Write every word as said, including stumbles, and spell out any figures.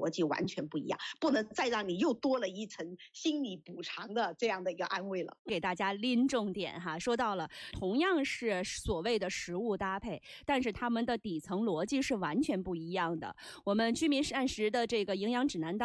逻辑完全不一样，不能再让你又多了一层心理补偿的这样的一个安慰了。 给大家拎重点哈，说到了同样是所谓的食物搭配，但是他们的底层逻辑是完全不一样的。我们居民膳食的这个营养指南当